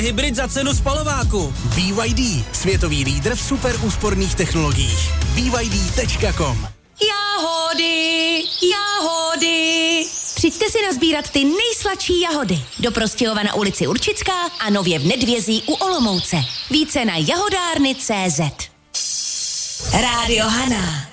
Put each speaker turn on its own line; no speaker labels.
Hybrid za cenu spalováku.
BYD, světový lídr v super úsporných technologiích. BYD.com.
Jahody. Přijďte si nazbírat ty nejsladší jahody. Do Prostějova na ulici Určická a nově v Nedvězí u Olomouce. Více na jahodárny.cz. Rádio Hana.